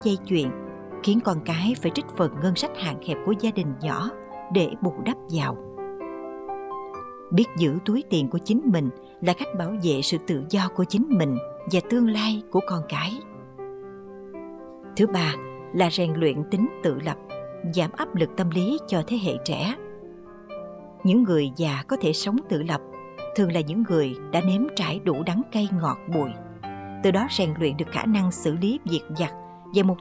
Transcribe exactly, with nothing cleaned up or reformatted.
dây chuyền, khiến con cái phải trích phần ngân sách hạn hẹp của gia đình nhỏ để bù đắp vào. Biết giữ túi tiền của chính mình là cách bảo vệ sự tự do của chính mình và tương lai của con cái. Thứ ba là rèn luyện tính tự lập, giảm áp lực tâm lý cho thế hệ trẻ. Những người già có thể sống tự lập thường là những người đã nếm trải đủ đắng cay ngọt bùi, từ đó rèn luyện được khả năng xử lý việc vặt và một